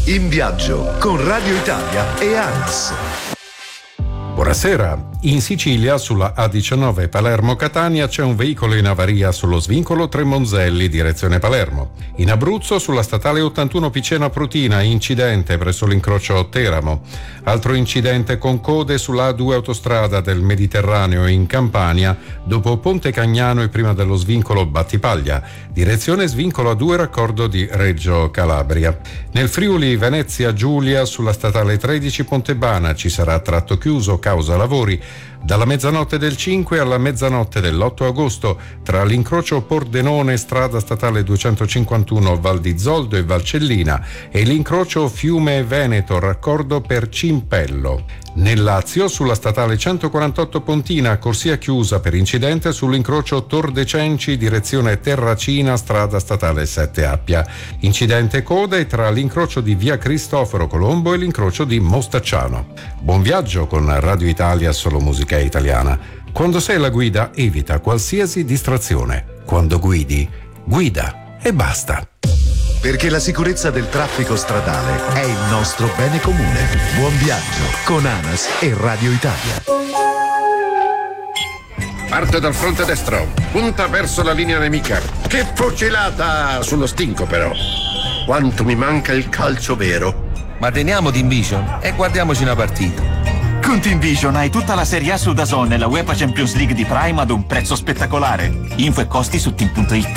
In viaggio con Radio Italia e ANAS. Buonasera. In Sicilia, sulla A19 Palermo-Catania, c'è un veicolo in avaria sullo svincolo Tremonzelli, direzione Palermo. In Abruzzo, sulla statale 81 Piceno-Prutina, incidente presso l'incrocio Teramo. Altro incidente con code sulla A2 autostrada del Mediterraneo in Campania, dopo Ponte Cagnano e prima dello svincolo Battipaglia, direzione svincolo A2 raccordo di Reggio Calabria. Nel Friuli Venezia Giulia, sulla statale 13 Pontebana, ci sarà tratto chiuso causa lavori dalla mezzanotte del 5 alla mezzanotte dell'8 agosto tra l'incrocio Pordenone strada statale 251 Val di Zoldo e Valcellina e l'incrocio Fiume Veneto raccordo per Cimpello. Nel Lazio, sulla statale 148 Pontina, corsia chiusa per incidente sull'incrocio Tor de Cenci, direzione Terracina, strada statale 7 Appia. Incidente code tra l'incrocio di via Cristoforo Colombo e l'incrocio di Mostacciano. Buon viaggio con Radio Italia, solo musica italiana. Quando sei alla guida, evita qualsiasi distrazione. Quando guidi, guida e basta. Perché la sicurezza del traffico stradale è il nostro bene comune. Buon viaggio con ANAS e Radio Italia. Parte dal fronte destro, punta verso la linea nemica. Che fucilata sullo stinco però. Quanto mi manca il calcio vero. Ma teniamo Team Vision e guardiamoci una partita. Con Team Vision hai tutta la Serie A su DAZN e la UEFA Champions League di Prime ad un prezzo spettacolare. Info e costi su team.it.